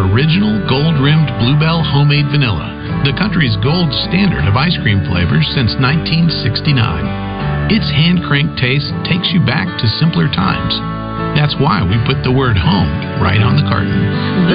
our original gold-rimmed Bluebell homemade vanilla, the country's gold standard of ice cream flavors since 1969. Its hand-cranked taste takes you back to simpler times. That's why we put the word home right on the carton.